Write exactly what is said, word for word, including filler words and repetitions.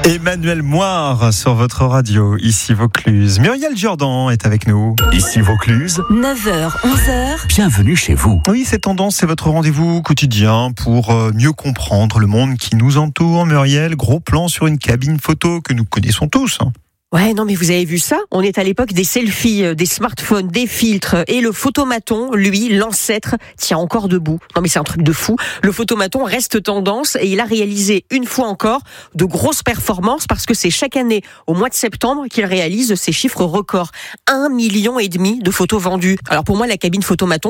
Emmanuel Moire sur votre radio, ici Vaucluse. Muriel Jordan est avec nous. Ici Vaucluse, neuf heures, onze heures. Bienvenue chez vous. Oui, c'est Tendance, c'est votre rendez-vous quotidien pour mieux comprendre le monde qui nous entoure. Muriel, gros plan sur une cabine photo que nous connaissons tous. Ouais, non, mais vous avez vu ça ? On est à l'époque des selfies, des smartphones, des filtres. Et le photomaton, lui, l'ancêtre, tient encore debout. Non, mais c'est un truc de fou. Le photomaton reste tendance et il a réalisé une fois encore de grosses performances parce que c'est chaque année, au mois de septembre, qu'il réalise ses chiffres records. Un million et demi de photos vendues. Alors pour moi, la cabine photomaton,